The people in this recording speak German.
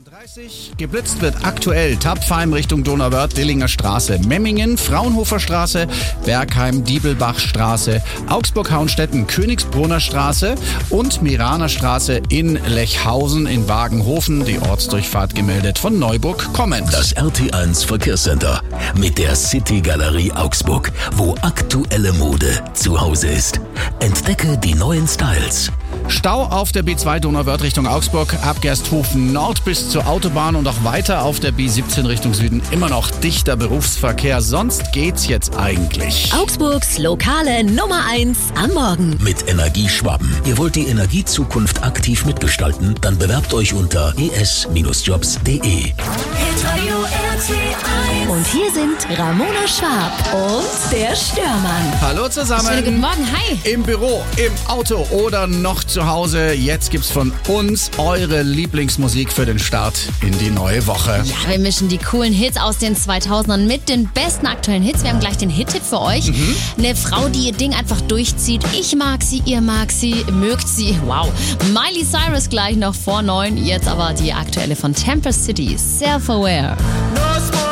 30. Geblitzt wird aktuell Tapfheim Richtung Donauwörth, Dillinger Straße, Memmingen, Fraunhofer Straße, Bergheim, Diebelbach-Straße, Augsburg-Hauenstetten, Königsbrunner Straße und Miraner Straße in Lechhausen in Wagenhofen. Die Ortsdurchfahrt gemeldet von Neuburg kommend. Das RT1 Verkehrscenter mit der City Galerie Augsburg, wo aktuelle Mode zu Hause ist. Entdecke die neuen Styles. Stau auf der B2 Donauwörth Richtung Augsburg, ab Gersthofen Nord bis zur Autobahn und auch weiter auf der B17 Richtung Süden immer noch dichter Berufsverkehr. Sonst geht's jetzt eigentlich. Augsburgs lokale Nummer 1 am Morgen. Mit Energieschwaben. Ihr wollt die Energiezukunft aktiv mitgestalten? Dann bewerbt euch unter es-jobs.de. Hitradio RT1. Und hier sind Ramona Schwab und der Störmann. Hallo zusammen. Schönen guten Morgen, hi. Im Büro, im Auto oder noch zu Hause. Jetzt gibt's von uns eure Lieblingsmusik für den Start in die neue Woche. Ja, wir mischen die coolen Hits aus den 2000ern mit den besten aktuellen Hits. Wir haben gleich den Hit-Tipp für euch. Eine Frau, die ihr Ding einfach durchzieht. Ich mag sie, ihr mag sie, mögt sie. Wow. Miley Cyrus gleich noch vor 9. Jetzt aber die aktuelle von Tempest City. Self-Aware.